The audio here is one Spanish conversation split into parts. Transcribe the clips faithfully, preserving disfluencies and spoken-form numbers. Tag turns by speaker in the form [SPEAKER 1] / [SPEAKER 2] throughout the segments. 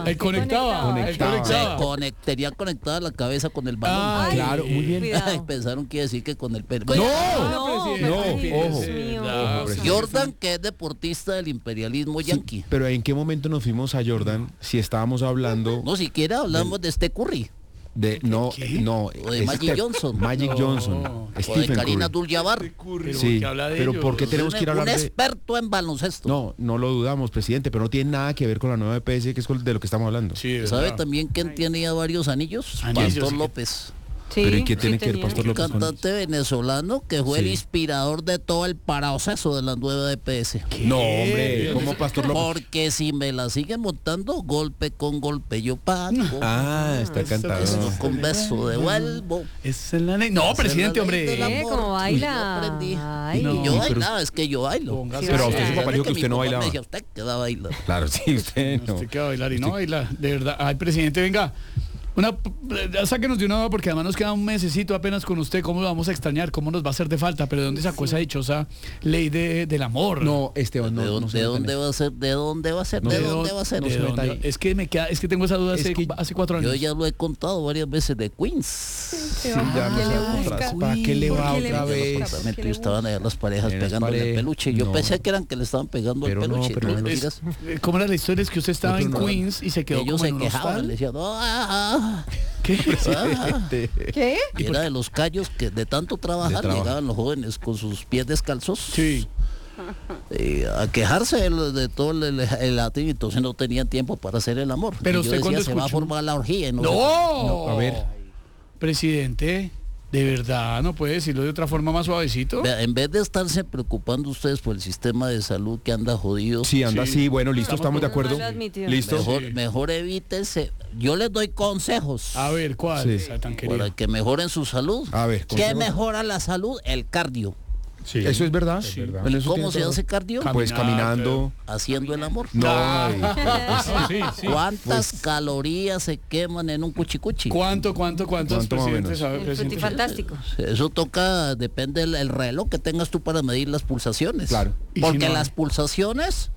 [SPEAKER 1] Él conectaba, él
[SPEAKER 2] Conectaba.
[SPEAKER 1] conectaba.
[SPEAKER 3] Se conect- tenía conectada la cabeza con el balón.
[SPEAKER 1] Ay,
[SPEAKER 2] Claro, muy bien.
[SPEAKER 4] Cuidado.
[SPEAKER 3] Pensaron que iba a decir que con el pelo.
[SPEAKER 2] No,
[SPEAKER 4] No,
[SPEAKER 1] presidente,
[SPEAKER 2] no,
[SPEAKER 1] ay,
[SPEAKER 2] ojo.
[SPEAKER 1] Dios
[SPEAKER 4] mío.
[SPEAKER 1] mío.
[SPEAKER 2] Ojo,
[SPEAKER 3] Jordan, que es deportista del imperialismo
[SPEAKER 2] Sí,
[SPEAKER 3] yanqui.
[SPEAKER 2] pero ¿en qué momento nos fuimos a Jordan si estábamos hablando
[SPEAKER 3] No siquiera hablamos de este Curry
[SPEAKER 2] de no
[SPEAKER 1] ¿Qué?
[SPEAKER 2] no
[SPEAKER 3] O de
[SPEAKER 2] es
[SPEAKER 3] Magic
[SPEAKER 2] Steph-
[SPEAKER 3] Johnson.
[SPEAKER 2] Magic
[SPEAKER 1] No.
[SPEAKER 2] Johnson,
[SPEAKER 3] o de
[SPEAKER 2] Stephen
[SPEAKER 3] Karina
[SPEAKER 2] Curry.
[SPEAKER 3] Abdul-Jabbar.
[SPEAKER 1] Pero
[SPEAKER 2] Sí,
[SPEAKER 1] ¿por qué habla de
[SPEAKER 2] pero
[SPEAKER 1] ellos?
[SPEAKER 2] ¿por qué tenemos que ir a
[SPEAKER 3] Un
[SPEAKER 2] hablar de
[SPEAKER 3] experto en baloncesto.
[SPEAKER 2] No, no lo dudamos, presidente, pero no tiene nada que ver con la nueva E P S, que es con- de lo que estamos hablando.
[SPEAKER 1] Sí, de
[SPEAKER 3] ¿Sabe
[SPEAKER 1] verdad.
[SPEAKER 3] también quién tenía varios anillos?
[SPEAKER 1] Anillos,
[SPEAKER 3] Pastor
[SPEAKER 1] sí.
[SPEAKER 3] López.
[SPEAKER 4] Sí,
[SPEAKER 2] Pero ¿y qué
[SPEAKER 4] sí
[SPEAKER 2] tiene que ver
[SPEAKER 4] tenía.
[SPEAKER 2] Pastor López con
[SPEAKER 3] Cantante venezolano que fue el
[SPEAKER 2] Sí.
[SPEAKER 3] inspirador de todo el proceso de la nueva E P S.
[SPEAKER 2] No, hombre, ¿cómo Pastor López?
[SPEAKER 3] Porque si me la siguen montando golpe con golpe yo pago.
[SPEAKER 2] Ah, está
[SPEAKER 3] Beso
[SPEAKER 2] cantado.
[SPEAKER 3] con beso devuelvo.
[SPEAKER 1] Esa es la ley. No,
[SPEAKER 3] Esa es
[SPEAKER 1] presidente,
[SPEAKER 3] la ley del
[SPEAKER 1] hombre.
[SPEAKER 4] Eh,
[SPEAKER 3] amor.
[SPEAKER 4] ¿cómo baila?
[SPEAKER 3] Yo aprendí.
[SPEAKER 4] Ay.
[SPEAKER 1] No.
[SPEAKER 3] Y yo
[SPEAKER 2] pero-
[SPEAKER 3] bailaba, es que yo bailo.
[SPEAKER 1] Póngase
[SPEAKER 2] Pero a usted
[SPEAKER 4] su
[SPEAKER 2] su papá dijo que
[SPEAKER 3] mi
[SPEAKER 2] usted no
[SPEAKER 3] papá
[SPEAKER 2] bailaba.
[SPEAKER 3] Me decía, usted que da baila.
[SPEAKER 2] Claro, sí, usted no.
[SPEAKER 1] Usted que va a bailar y no baila, de verdad. Ay, presidente, venga. Una, ya sáquenos de una duda porque además nos queda un mesecito apenas con usted. ¿Cómo lo vamos a extrañar? ¿Cómo nos va a hacer de falta? ¿Pero de dónde sacó esa dichosa ley de, del amor?
[SPEAKER 2] No, Esteban, no.
[SPEAKER 3] ¿De,
[SPEAKER 2] no
[SPEAKER 3] dónde,
[SPEAKER 2] se
[SPEAKER 3] de
[SPEAKER 2] metan
[SPEAKER 3] dónde
[SPEAKER 2] en
[SPEAKER 3] va a ser? ¿De dónde va a ser?
[SPEAKER 2] No,
[SPEAKER 3] ¿De
[SPEAKER 2] ¿de
[SPEAKER 3] dónde va a ser?
[SPEAKER 1] ¿De
[SPEAKER 2] no se meta
[SPEAKER 1] dónde?
[SPEAKER 2] ahí.
[SPEAKER 1] Es que me queda, es que tengo esa duda
[SPEAKER 2] Es
[SPEAKER 1] hace,
[SPEAKER 2] que
[SPEAKER 1] hace cuatro años.
[SPEAKER 3] Yo ya lo he contado varias veces de Queens.
[SPEAKER 2] Sí, ya
[SPEAKER 4] ¿Qué
[SPEAKER 2] no
[SPEAKER 4] le
[SPEAKER 2] sé,
[SPEAKER 4] busca?
[SPEAKER 2] otras. ¿Para qué le va
[SPEAKER 4] ¿Por qué le
[SPEAKER 2] otra
[SPEAKER 4] busca?
[SPEAKER 2] vez?
[SPEAKER 4] ¿Por qué
[SPEAKER 3] Exactamente,
[SPEAKER 4] le
[SPEAKER 3] estaban allá las parejas
[SPEAKER 2] En las
[SPEAKER 3] pegándole el
[SPEAKER 2] parejas.
[SPEAKER 3] peluche. Yo
[SPEAKER 2] No.
[SPEAKER 3] pensé que eran que le estaban pegando
[SPEAKER 2] Pero
[SPEAKER 3] el
[SPEAKER 2] no,
[SPEAKER 3] peluche.
[SPEAKER 2] pero
[SPEAKER 3] no
[SPEAKER 2] no
[SPEAKER 3] me
[SPEAKER 2] es-
[SPEAKER 3] digas.
[SPEAKER 1] Eh, ¿Cómo era la historia? Es que usted estaba
[SPEAKER 2] Otro
[SPEAKER 1] en
[SPEAKER 2] no.
[SPEAKER 1] Queens y se quedó
[SPEAKER 3] Ellos
[SPEAKER 1] como
[SPEAKER 3] se
[SPEAKER 1] en un
[SPEAKER 3] quejaban,
[SPEAKER 1] hostal.
[SPEAKER 3] le decían, "Ah,
[SPEAKER 1] ¿Qué?
[SPEAKER 3] ah".
[SPEAKER 4] ¿Qué?
[SPEAKER 3] Y era de los callos que de tanto trabajar
[SPEAKER 2] De trabajar.
[SPEAKER 3] llegaban los jóvenes con sus pies descalzos
[SPEAKER 1] Sí.
[SPEAKER 3] eh, a quejarse de, lo- de todo el, el latín, y entonces no tenían tiempo para hacer el amor.
[SPEAKER 1] Pero
[SPEAKER 3] Y yo
[SPEAKER 1] usted
[SPEAKER 3] decía,
[SPEAKER 1] cuando
[SPEAKER 3] se va a
[SPEAKER 1] escuchó-
[SPEAKER 3] formar la orgía. y no sé
[SPEAKER 1] ¡No!
[SPEAKER 2] No, a ver.
[SPEAKER 1] Presidente, de verdad, ¿no puede decirlo de otra forma más suavecito?
[SPEAKER 3] qué. Vea, en vez de estarse preocupando ustedes por el sistema de salud que anda jodido,
[SPEAKER 2] Sí, anda
[SPEAKER 1] Sí.
[SPEAKER 2] así, bueno, listo,
[SPEAKER 1] Estamos
[SPEAKER 2] estamos de
[SPEAKER 4] No
[SPEAKER 2] acuerdo.
[SPEAKER 4] lo admitió.
[SPEAKER 2] Listo.
[SPEAKER 3] mejor,
[SPEAKER 1] Sí.
[SPEAKER 3] mejor evítese. Yo les doy consejos
[SPEAKER 1] A ver, ¿cuál?
[SPEAKER 2] Sí.
[SPEAKER 1] Esa tan querida.
[SPEAKER 3] para que mejoren su salud.
[SPEAKER 2] A ver,
[SPEAKER 3] ¿Qué
[SPEAKER 2] consejos.
[SPEAKER 3] mejora la salud? El cardio.
[SPEAKER 1] Sí.
[SPEAKER 2] Eso es verdad.
[SPEAKER 1] Sí.
[SPEAKER 2] Bueno, eso
[SPEAKER 3] ¿Cómo
[SPEAKER 2] tiene
[SPEAKER 3] se
[SPEAKER 2] todo.
[SPEAKER 3] hace cardio?
[SPEAKER 1] Cam-
[SPEAKER 2] Pues
[SPEAKER 1] Caminar,
[SPEAKER 2] caminando.
[SPEAKER 3] Haciendo el amor.
[SPEAKER 2] No,
[SPEAKER 1] Ah.
[SPEAKER 2] ay,
[SPEAKER 1] No, sí, sí.
[SPEAKER 3] ¿Cuántas
[SPEAKER 2] Pues-
[SPEAKER 3] calorías se queman en un cuchicuchi?
[SPEAKER 1] ¿Cuánto, cuánto, cuántos
[SPEAKER 2] ¿Cuánto más o
[SPEAKER 1] presidentes
[SPEAKER 2] menos?
[SPEAKER 1] sabe,
[SPEAKER 4] El
[SPEAKER 1] presidente?
[SPEAKER 4] frutifantástico.
[SPEAKER 3] Eso toca, depende del el reloj que tengas tú para medir las pulsaciones.
[SPEAKER 2] Claro.
[SPEAKER 1] ¿Y si
[SPEAKER 3] Porque
[SPEAKER 1] no?
[SPEAKER 3] las pulsaciones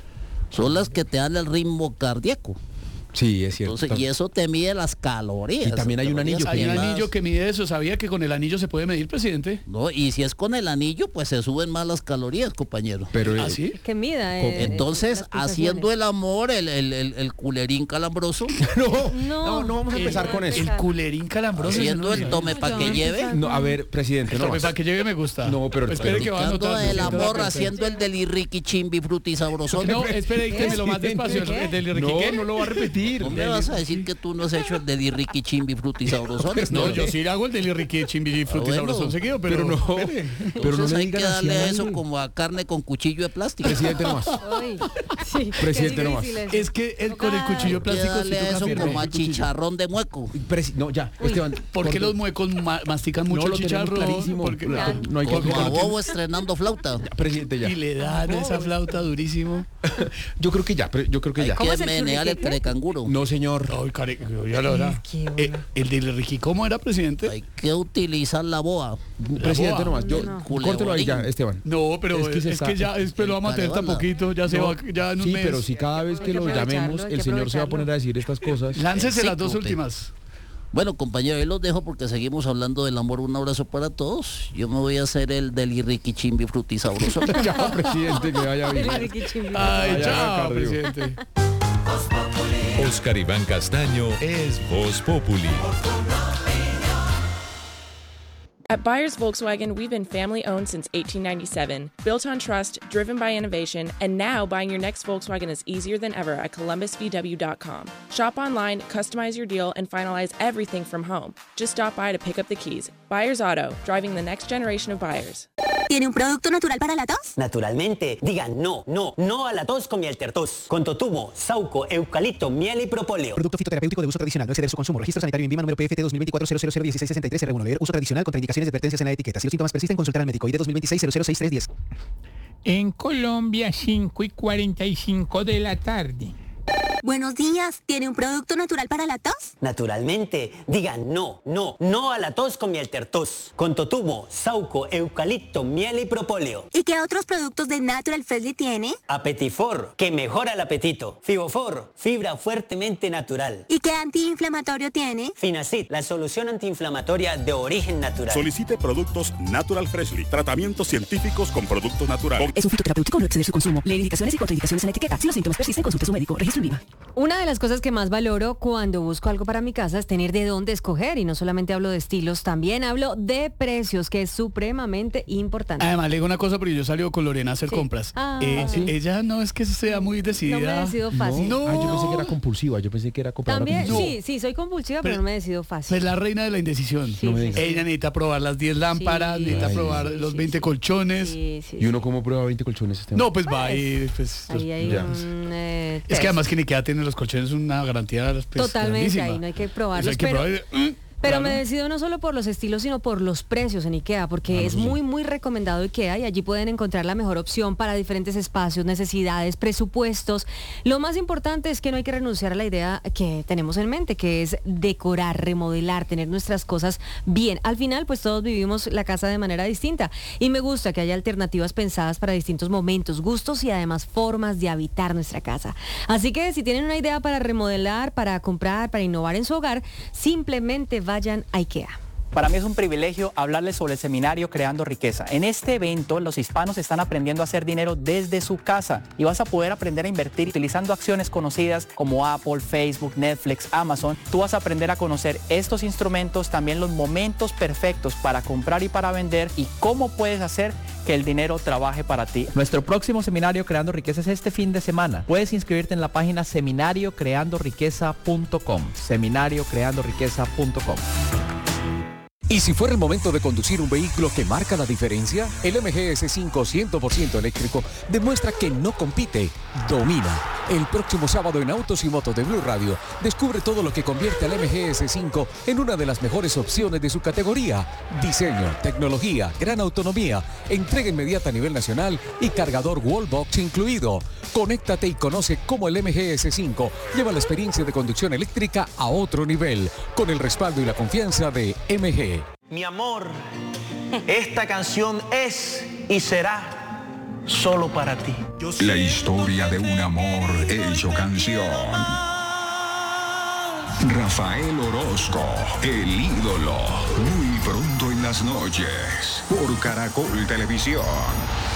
[SPEAKER 3] son las que te dan el ritmo cardíaco.
[SPEAKER 2] sí, es cierto.
[SPEAKER 3] Entonces, y eso te mide las calorías.
[SPEAKER 2] Y también hay un
[SPEAKER 3] calorías
[SPEAKER 2] anillo que
[SPEAKER 1] Hay un
[SPEAKER 3] quemadas.
[SPEAKER 1] anillo que mide eso. ¿Sabía que con el anillo se puede medir, presidente?
[SPEAKER 3] No, y si es con el anillo, pues se suben más las calorías, compañero.
[SPEAKER 2] Pero
[SPEAKER 1] ¿Ah, sí?
[SPEAKER 4] Que mida.
[SPEAKER 2] Co-
[SPEAKER 4] eh,
[SPEAKER 3] Entonces,
[SPEAKER 4] las pulsaciones.
[SPEAKER 3] haciendo el amor, el, el, el, el culerín calambroso,
[SPEAKER 2] no,
[SPEAKER 4] No.
[SPEAKER 2] no, no vamos a empezar
[SPEAKER 1] El-
[SPEAKER 2] con eso.
[SPEAKER 1] El culerín calambroso.
[SPEAKER 3] haciendo
[SPEAKER 1] ese
[SPEAKER 3] el
[SPEAKER 1] no lo
[SPEAKER 3] tome
[SPEAKER 1] sabía.
[SPEAKER 3] pa' que lleve,
[SPEAKER 2] No, a ver, presidente, no.
[SPEAKER 1] Tome pa' que lleve me gusta.
[SPEAKER 2] No, pero-
[SPEAKER 1] Espere que va a
[SPEAKER 3] practicando
[SPEAKER 1] anotar.
[SPEAKER 3] el
[SPEAKER 1] siento la
[SPEAKER 3] amor,
[SPEAKER 1] perfecta.
[SPEAKER 3] haciendo el delirriqui chimbi fruti sabrosón.
[SPEAKER 1] No, espere que me lo más
[SPEAKER 2] Presidente,
[SPEAKER 1] despacio.
[SPEAKER 4] ¿qué?
[SPEAKER 1] El del
[SPEAKER 2] No,
[SPEAKER 1] Enrique.
[SPEAKER 2] no lo va a repetir.
[SPEAKER 3] ¿No me vas a decir que tú no has hecho el delirriqui chimbi fruti sabrosones?
[SPEAKER 1] No, yo sí hago el del Enrique chimbi frutti
[SPEAKER 3] bueno.
[SPEAKER 1] sabrosón seguido, pero,
[SPEAKER 2] Pero no.
[SPEAKER 1] espere.
[SPEAKER 2] Pero no
[SPEAKER 3] Entonces
[SPEAKER 2] le
[SPEAKER 3] hay que
[SPEAKER 2] digan así
[SPEAKER 3] darle
[SPEAKER 2] al
[SPEAKER 3] eso
[SPEAKER 2] aire.
[SPEAKER 3] como a carne con cuchillo de plástico.
[SPEAKER 2] Presidente nomás.
[SPEAKER 4] Ay, sí,
[SPEAKER 2] Presidente
[SPEAKER 4] qué
[SPEAKER 2] nomás.
[SPEAKER 4] difícil
[SPEAKER 1] Es que el, con el cuchillo
[SPEAKER 3] Hay que
[SPEAKER 1] plástico sí
[SPEAKER 3] darle
[SPEAKER 1] toca
[SPEAKER 3] eso
[SPEAKER 1] firme.
[SPEAKER 3] como a chicharrón de mueco.
[SPEAKER 2] Presi- no, ya, Esteban.
[SPEAKER 1] ¿Por qué
[SPEAKER 2] corte.
[SPEAKER 1] los muecos ma- mastican mucho
[SPEAKER 2] No,
[SPEAKER 1] el
[SPEAKER 2] lo tenemos
[SPEAKER 1] chicharrón?
[SPEAKER 2] clarísimo.
[SPEAKER 1] Porque-
[SPEAKER 2] No, no hay que
[SPEAKER 3] Como a
[SPEAKER 2] corte.
[SPEAKER 3] bobo estrenando flauta.
[SPEAKER 2] Ya, presidente, ya.
[SPEAKER 1] Y le dan esa flauta durísimo.
[SPEAKER 2] Yo creo que ya, pero yo creo que
[SPEAKER 3] Hay
[SPEAKER 2] ya.
[SPEAKER 4] ¿Cómo
[SPEAKER 3] que
[SPEAKER 4] es el
[SPEAKER 3] menear el
[SPEAKER 4] churriqueque?
[SPEAKER 3] carecanguro.
[SPEAKER 2] No, señor.
[SPEAKER 1] Ay, care, ya lo verá.
[SPEAKER 4] Qué
[SPEAKER 1] Eh,
[SPEAKER 4] bueno.
[SPEAKER 1] el del Enrique, ¿cómo era, presidente?
[SPEAKER 3] Hay que utilizar la boa.
[SPEAKER 2] Presidente
[SPEAKER 1] boa.
[SPEAKER 2] nomás. Yo,
[SPEAKER 4] No.
[SPEAKER 2] córtelo ahí ya, Esteban.
[SPEAKER 1] No, pero
[SPEAKER 2] Es
[SPEAKER 1] es
[SPEAKER 2] que
[SPEAKER 1] que,
[SPEAKER 2] se está-
[SPEAKER 1] ya, es, pero lo vamos a tener tan
[SPEAKER 3] Carebala.
[SPEAKER 1] poquito, ya se
[SPEAKER 2] No,
[SPEAKER 1] va, ya en un
[SPEAKER 2] sí,
[SPEAKER 1] mes.
[SPEAKER 2] pero si cada vez que
[SPEAKER 4] Hay que
[SPEAKER 2] lo
[SPEAKER 4] aprovecharlo,
[SPEAKER 2] llamemos,
[SPEAKER 4] hay
[SPEAKER 2] el
[SPEAKER 4] que
[SPEAKER 2] señor se va a
[SPEAKER 4] aprovecharlo.
[SPEAKER 2] poner a decir estas cosas.
[SPEAKER 1] Láncese las dos
[SPEAKER 3] Encíclope.
[SPEAKER 1] últimas.
[SPEAKER 3] Bueno, compañero, ahí los dejo porque seguimos hablando del amor. Un abrazo para todos. Yo me voy a hacer el delirriqui chimbi fruti sabroso.
[SPEAKER 2] Ya, presidente, que vaya bien.
[SPEAKER 4] El Enrique Chimbi.
[SPEAKER 1] Ay,
[SPEAKER 2] Vaya
[SPEAKER 1] chao,
[SPEAKER 2] cardio.
[SPEAKER 1] presidente.
[SPEAKER 5] Oscar Iván Castaño es Voz Populi.
[SPEAKER 6] At Buyers Volkswagen, we've been family owned since eighteen ninety-seven, built on trust, driven by innovation, and now buying your next Volkswagen is easier than ever at columbus v w dot com. Shop online, customize your deal, and finalize everything from home. Just stop by to pick up the keys. Buyers Auto, driving the next generation of buyers.
[SPEAKER 7] ¿Tiene un producto natural para la tos?
[SPEAKER 8] Naturalmente, digan no, no, no a la tos con miel tertos. Con totumo, sauco, eucalipto, miel y propóleo.
[SPEAKER 9] Producto fitoterapéutico de uso tradicional. No exceder su consumo. Registro sanitario INVIMA número P F T dos mil veinticuatro cero cero cero dieciséis sesenta y tres R uno. Leer uso tradicional. Contraindicaciones y advertencias en la etiqueta. Si los síntomas persisten, consultar al médico. I D dos mil veintiséis cero cero seis tres diez.
[SPEAKER 10] En Colombia, cinco y cuarenta y cinco de la tarde.
[SPEAKER 7] Buenos días. ¿Tiene un producto natural para la tos?
[SPEAKER 8] Naturalmente, digan no, no, no a la tos con miel tertos. Con totumo, sauco, eucalipto, miel y propóleo.
[SPEAKER 7] ¿Y qué otros productos de Natural Freshly tiene?
[SPEAKER 8] Apetifor, que mejora el apetito. Fibofor, fibra fuertemente natural.
[SPEAKER 7] ¿Y qué antiinflamatorio tiene?
[SPEAKER 8] Finacid, la solución antiinflamatoria de origen natural.
[SPEAKER 10] Solicite productos Natural Freshly. Tratamientos científicos con productos naturales.
[SPEAKER 11] Es un fitoterapéutico, no exceder su consumo. Lee indicaciones y contraindicaciones en la etiqueta. Si los síntomas persisten, consulte a su médico. Registro en IVA.
[SPEAKER 4] Una de las cosas que más valoro cuando busco algo para mi casa es tener de dónde escoger. Y no solamente hablo de estilos, también hablo de precios, que es supremamente importante.
[SPEAKER 1] Además, le digo una cosa, porque yo salgo con Lorena a hacer
[SPEAKER 4] Sí.
[SPEAKER 1] compras.
[SPEAKER 4] Ah,
[SPEAKER 1] Eh,
[SPEAKER 4] sí.
[SPEAKER 1] Ella no es que sea muy decidida.
[SPEAKER 4] No me decido fácil.
[SPEAKER 1] No.
[SPEAKER 2] Ah, yo pensé que era compulsiva, yo pensé que era comprar
[SPEAKER 4] También,
[SPEAKER 1] No.
[SPEAKER 4] sí, sí, soy compulsiva, pero,
[SPEAKER 1] Pero-
[SPEAKER 4] no me decido fácil.
[SPEAKER 1] Es la reina de la indecisión.
[SPEAKER 4] Sí, sí, sí.
[SPEAKER 1] Ella necesita probar las diez lámparas,
[SPEAKER 4] Sí.
[SPEAKER 1] necesita
[SPEAKER 2] Ay,
[SPEAKER 1] probar
[SPEAKER 4] sí,
[SPEAKER 1] los
[SPEAKER 4] sí,
[SPEAKER 1] veinte
[SPEAKER 4] sí.
[SPEAKER 1] colchones.
[SPEAKER 4] Sí, sí,
[SPEAKER 2] ¿Y uno
[SPEAKER 4] sí.
[SPEAKER 2] cómo prueba veinte colchones este
[SPEAKER 1] No, pues va y pues,
[SPEAKER 4] Ahí hay
[SPEAKER 2] ya.
[SPEAKER 4] un eh,
[SPEAKER 1] es
[SPEAKER 4] test.
[SPEAKER 1] que además que Ikea tiene los colchones una garantía pues,
[SPEAKER 4] Totalmente,
[SPEAKER 1] grandísima.
[SPEAKER 4] ahí no hay que
[SPEAKER 1] Eso
[SPEAKER 4] probarlos,
[SPEAKER 1] hay que
[SPEAKER 4] pero...
[SPEAKER 1] probar y- mm,
[SPEAKER 4] Pero
[SPEAKER 1] claro.
[SPEAKER 4] me decido no solo por los estilos, sino por los precios en IKEA, porque
[SPEAKER 2] Ah, no,
[SPEAKER 4] es
[SPEAKER 2] eso sí.
[SPEAKER 4] muy, muy recomendado IKEA y allí pueden encontrar la mejor opción para diferentes espacios, necesidades, presupuestos. Lo más importante es que no hay que renunciar a la idea que tenemos en mente, que es decorar, remodelar, tener nuestras cosas bien. Al final, pues todos vivimos la casa de manera distinta y me gusta que haya alternativas pensadas para distintos momentos, gustos y además formas de habitar nuestra casa. Así que si tienen una idea para remodelar, para comprar, para innovar en su hogar, simplemente vayan a IKEA.
[SPEAKER 12] Para mí es un privilegio hablarles sobre el seminario Creando Riqueza. En este evento, los hispanos están aprendiendo a hacer dinero desde su casa y vas a poder aprender a invertir utilizando acciones conocidas como Apple, Facebook, Netflix, Amazon. Tú vas a aprender a conocer estos instrumentos, también los momentos perfectos para comprar y para vender y cómo puedes hacer que el dinero trabaje para ti. Nuestro próximo seminario Creando Riqueza es este fin de semana. Puedes inscribirte en la página seminario creando riqueza punto com. seminario creando riqueza punto com.
[SPEAKER 13] ¿Y si fuera el momento de conducir un vehículo que marca la diferencia? El M G S cinco cien por ciento eléctrico demuestra que no compite, domina. El próximo sábado en Autos y Motos de Blue Radio, descubre todo lo que convierte al M G S cinco en una de las mejores opciones de su categoría. Diseño, tecnología, gran autonomía, entrega inmediata a nivel nacional y cargador Wallbox incluido. Conéctate y conoce cómo el M G S cinco lleva la experiencia de conducción eléctrica a otro nivel, con el respaldo y la confianza de M G.
[SPEAKER 14] Mi amor, esta canción es y será solo para ti.
[SPEAKER 15] La historia de un amor hecho canción. Rafael Orozco, el ídolo, muy pronto en las noches, por Caracol Televisión.